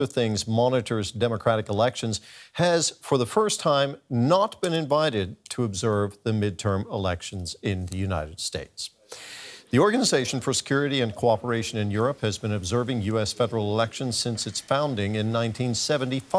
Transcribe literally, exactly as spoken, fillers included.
Things monitors democratic elections, has for the first time not been invited to observe the midterm elections in the United States. The Organization for Security and Cooperation in Europe has been observing U S federal elections since its founding in nineteen seventy-five.